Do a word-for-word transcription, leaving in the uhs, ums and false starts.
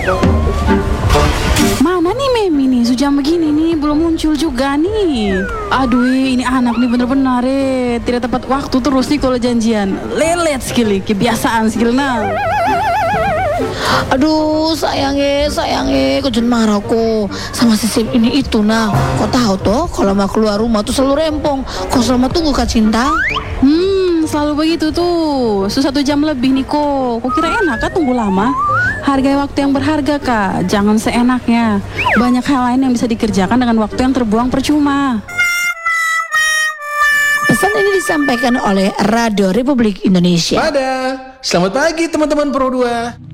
Mana nih Memi nih, sejam begini nih belum muncul juga nih. Aduh ini anak nih bener-bener eh tidak tepat waktu terus nih kalau janjian. Lelet sekali, kebiasaan sekali nah. Aduh sayangnya, sayangnya kok jangan marah kok sama si ini itu nah. Kau tahu toh kalau mau keluar rumah tuh selalu rempong. Kau selama tunggu Kak Cinta? Hmm selalu begitu tuh. Su satu jam lebih nih kok. Kok kira enak kah tunggu lama? Hargai waktu yang berharga Kak. Jangan seenaknya. Banyak hal lain yang bisa dikerjakan dengan waktu yang terbuang percuma. Pesan ini disampaikan oleh Radio Republik Indonesia. Pada, selamat pagi teman-teman Pro dua.